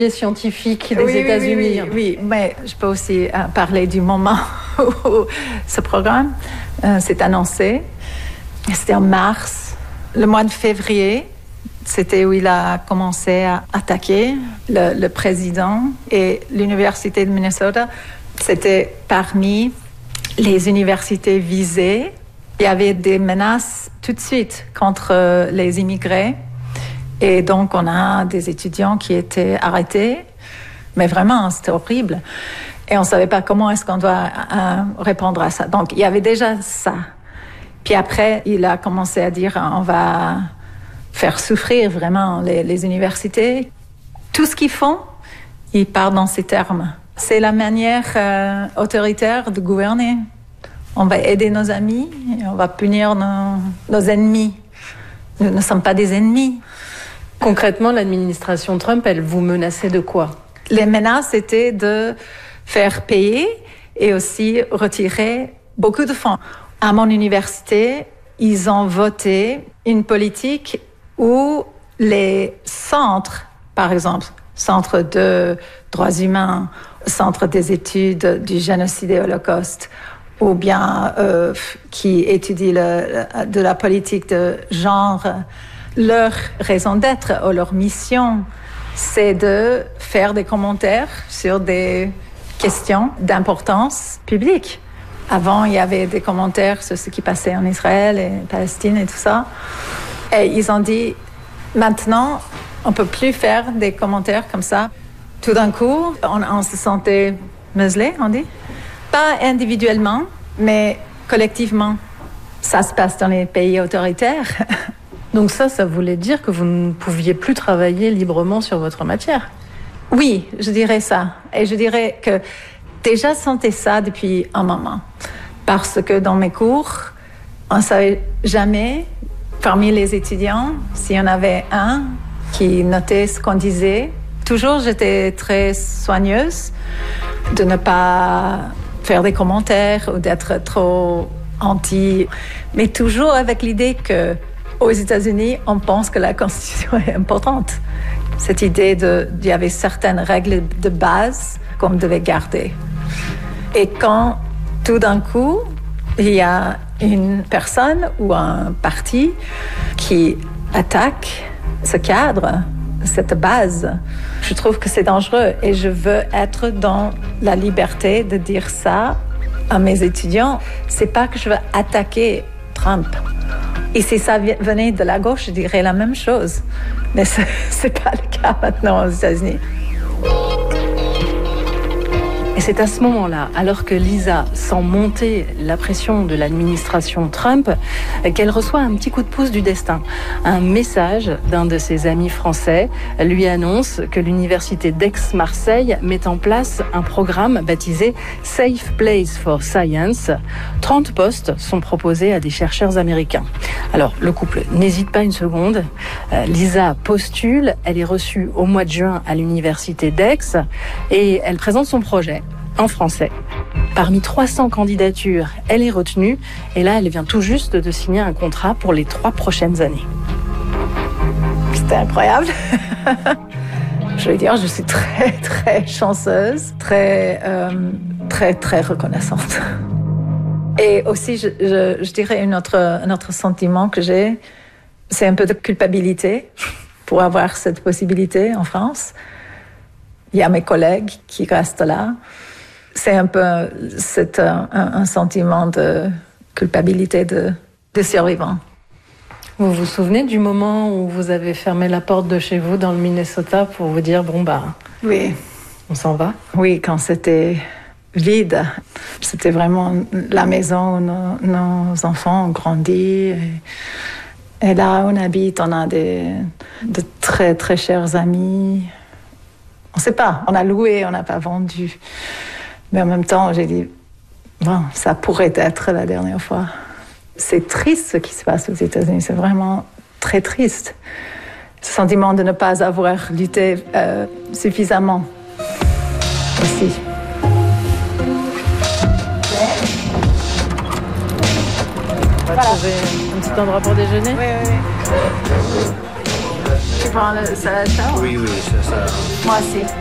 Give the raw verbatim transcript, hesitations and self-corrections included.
scientifiques des oui, États-Unis. Oui, oui, oui, mais je peux aussi euh, parler du moment où ce programme euh, s'est annoncé. C'était en mars. Le mois de février, c'était où il a commencé à attaquer le, le président et l'Université de Minnesota. C'était parmi les universités visées. Il y avait des menaces tout de suite contre les immigrés. Et donc, on a des étudiants qui étaient arrêtés. Mais vraiment, c'était horrible. Et on ne savait pas comment est-ce qu'on doit euh, répondre à ça. Donc, il y avait déjà ça. Puis après, il a commencé à dire, on va faire souffrir vraiment les, les universités. Tout ce qu'ils font, ils parlent dans ces termes. C'est la manière euh, autoritaire de gouverner. On va aider nos amis et on va punir nos, nos ennemis. Nous ne sommes pas des ennemis. Concrètement, l'administration Trump, elle vous menaçait de quoi? Les menaces étaient de faire payer et aussi retirer beaucoup de fonds. À mon université, ils ont voté une politique où les centres, par exemple, centre de droits humains, centre des études du génocide et holocauste, ou bien euh, qui étudient le, de la politique de genre, leur raison d'être ou leur mission, c'est de faire des commentaires sur des questions d'importance publique. Avant, il y avait des commentaires sur ce qui passait en Israël et Palestine et tout ça. Et ils ont dit, maintenant, on ne peut plus faire des commentaires comme ça. Tout d'un coup, on, on se sentait muselé, on dit. Pas individuellement, mais collectivement. Ça se passe dans les pays autoritaires. Donc ça, ça voulait dire que vous ne pouviez plus travailler librement sur votre matière? Oui, je dirais ça. Et je dirais que déjà sentais ça depuis un moment. Parce que dans mes cours, on ne savait jamais, parmi les étudiants, s'il y en avait un qui notait ce qu'on disait. Toujours, j'étais très soigneuse de ne pas faire des commentaires ou d'être trop anti, mais toujours avec l'idée que aux États-Unis, on pense que la Constitution est importante. Cette idée de, il y avait certaines règles de base qu'on devait garder. Et quand, tout d'un coup, il y a une personne ou un parti qui attaque ce cadre, cette base, je trouve que c'est dangereux et je veux être dans la liberté de dire ça à mes étudiants. C'est pas que je veux attaquer Trump. Et si ça venait de la gauche, je dirais la même chose. Mais ce n'est pas le cas maintenant aux États-Unis. Et c'est à ce moment-là, alors que Lisa sent monter la pression de l'administration Trump, qu'elle reçoit un petit coup de pouce du destin. Un message d'un de ses amis français lui annonce que l'université d'Aix-Marseille met en place un programme baptisé Safe Place for Science. trente postes sont proposés à des chercheurs américains. Alors, le couple n'hésite pas une seconde. Lisa postule, elle est reçue au mois de juin à l'université d'Aix et elle présente son projet en français. Parmi trois cents candidatures, elle est retenue et là, elle vient tout juste de signer un contrat pour les trois prochaines années. C'était incroyable. Je veux dire, je suis très, très chanceuse, très, euh, très, très reconnaissante. Et aussi, je, je, je dirais un autre, un autre sentiment que j'ai, c'est un peu de culpabilité pour avoir cette possibilité en France. Il y a mes collègues qui restent là. C'est un peu c'est un, un sentiment de culpabilité de, de survivant. Vous vous souvenez du moment où vous avez fermé la porte de chez vous dans le Minnesota pour vous dire, bon bah, oui, on s'en va? Oui, quand c'était vide. C'était vraiment la maison où nos, nos enfants ont grandi. Et, et là où on habite, on a des, de très, très chers amis. On ne sait pas, on a loué, on n'a pas vendu. Mais en même temps, j'ai dit, bon, ça pourrait être la dernière fois. C'est triste ce qui se passe aux États-Unis, c'est vraiment très triste. Ce sentiment de ne pas avoir lutté euh, suffisamment aussi. On va voilà. trouver un petit endroit pour déjeuner. Oui, oui, oui. Tu prends le, ça, ça? Oui, oui, ça, ça. Moi aussi.